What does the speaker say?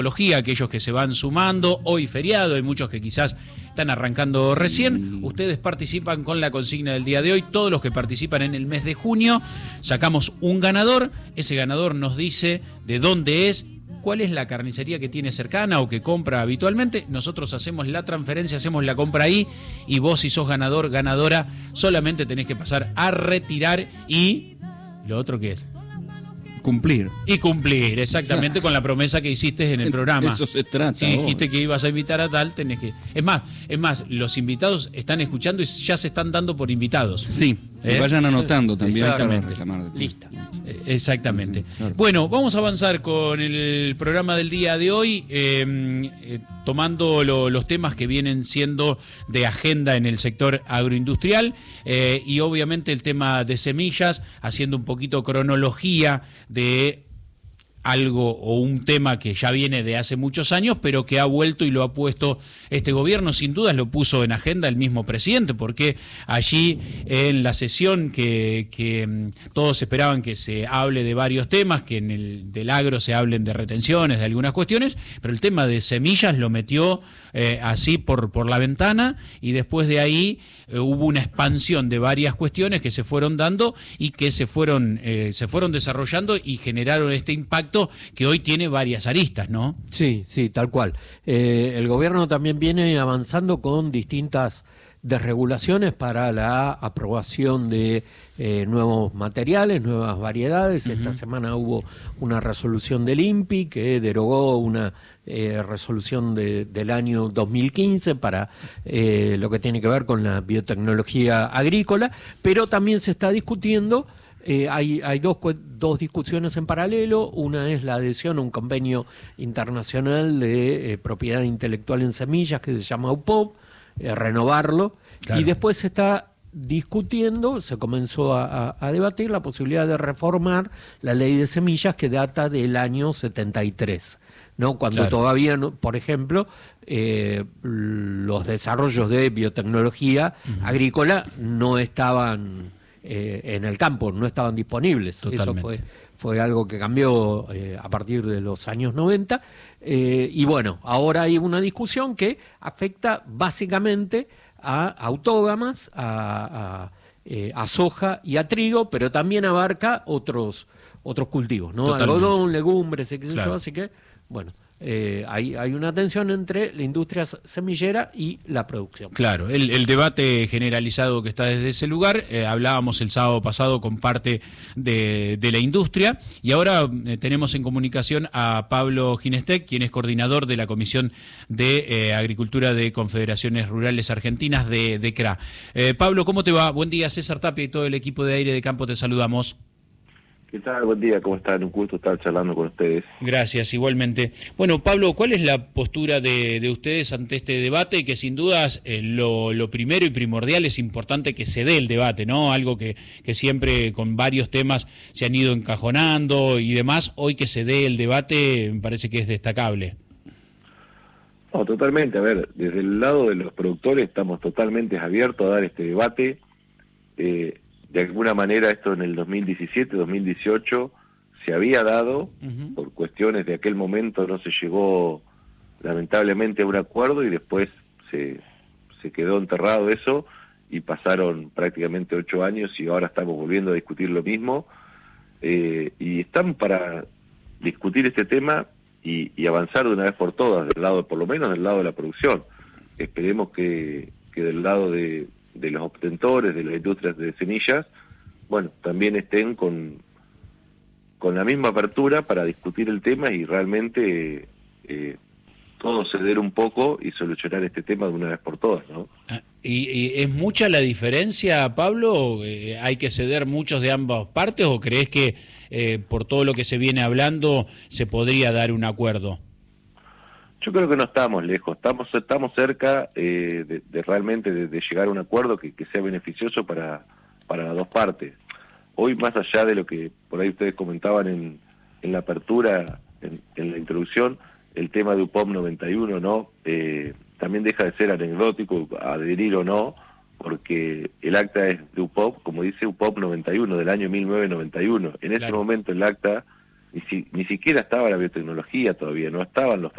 aquellos que se van sumando, hoy feriado, hay muchos que quizás están arrancando recién, ustedes participan con la consigna del día de hoy, todos los que participan en el mes de junio, sacamos un ganador, ese ganador nos dice de dónde es, cuál es la carnicería que tiene cercana o que compra habitualmente, nosotros hacemos la transferencia, hacemos la compra ahí, y vos si sos ganador, ganadora, solamente tenés que pasar a retirar y lo otro que es cumplir. Y cumplir, exactamente, con la promesa que hiciste en el programa. Eso se trata. Si dijiste que ibas a invitar a tal, tenés que... Es más, los invitados están escuchando y ya se están dando por invitados. Sí, vayan anotando también. Exactamente. Para reclamar. Lista. Exactamente. Claro. Bueno, vamos a avanzar con el programa del día de hoy, tomando los temas que vienen siendo de agenda en el sector agroindustrial y obviamente el tema de semillas, haciendo un poquito cronología de algo o un tema que ya viene de hace muchos años, pero que ha vuelto y lo ha puesto este gobierno, sin dudas lo puso en agenda el mismo presidente, porque allí en la sesión que todos esperaban que se hable de varios temas, que en el del agro se hablen de retenciones, de algunas cuestiones, pero el tema de semillas lo metió así por la ventana, y después de ahí hubo una expansión de varias cuestiones que se fueron dando y que se fueron desarrollando y generaron este impacto que hoy tiene varias aristas, ¿no? Sí, tal cual. El gobierno también viene avanzando con distintas desregulaciones para la aprobación de nuevos materiales, nuevas variedades. Uh-huh. Esta semana hubo una resolución del INPI que derogó una resolución del año 2015 para lo que tiene que ver con la biotecnología agrícola, pero también se está discutiendo. Hay dos discusiones en paralelo. Una es la adhesión a un convenio internacional de propiedad intelectual en semillas que se llama UPOV, renovarlo, claro. Y después se está discutiendo, se comenzó a debatir la posibilidad de reformar la ley de semillas que data del año 73, ¿no? Cuando claro. Todavía, no, por ejemplo, los desarrollos de biotecnología uh-huh. agrícola no estaban en el campo, no estaban disponibles. Totalmente. Eso fue algo que cambió a partir de los años 90 y bueno, ahora hay una discusión que afecta básicamente a autógamas, a soja y a trigo, pero también abarca otros cultivos, ¿no? Algodón, legumbres, claro. Así que, bueno, hay una tensión entre la industria semillera y la producción. Claro, el debate generalizado que está desde ese lugar, hablábamos el sábado pasado con parte de la industria, y ahora tenemos en comunicación a Pablo Ginestec, quien es coordinador de la Comisión de Agricultura de Confederaciones Rurales Argentinas de CRA. Pablo, ¿cómo te va? Buen día, César Tapia y todo el equipo de Aire de Campo, te saludamos. ¿Qué tal? Buen día, ¿cómo están? Un gusto estar charlando con ustedes. Gracias, igualmente. Bueno, Pablo, ¿cuál es la postura de ustedes ante este debate? Que sin dudas lo primero y primordial es importante que se dé el debate, ¿no? Algo que siempre con varios temas se han ido encajonando y demás. Hoy que se dé el debate me parece que es destacable. No, totalmente. A ver, desde el lado de los productores estamos totalmente abiertos a dar este debate. De alguna manera esto en el 2017, 2018 se había dado, uh-huh. por cuestiones de aquel momento no se llegó lamentablemente a un acuerdo y después se quedó enterrado eso y pasaron prácticamente 8 años y ahora estamos volviendo a discutir lo mismo y estamos para discutir este tema y avanzar de una vez por todas, del lado, por lo menos del lado de la producción. Esperemos que del lado de los obtentores, de las industrias de semillas, bueno, también estén con la misma apertura para discutir el tema y realmente todo ceder un poco y solucionar este tema de una vez por todas, ¿no? ¿Y es mucha la diferencia, Pablo? ¿Hay que ceder muchos de ambas partes o crees que por todo lo que se viene hablando se podría dar un acuerdo? Yo creo que no estamos lejos, estamos cerca de realmente de llegar a un acuerdo que sea beneficioso para las dos partes. Hoy, más allá de lo que por ahí ustedes comentaban en la apertura, en la introducción, el tema de UPOV 91, ¿no? También deja de ser anecdótico, adherir o no, porque el acta es de UPOV, como dice UPOV 91, del año 1991. En ese momento el acta ni siquiera estaba la biotecnología todavía, no estaban los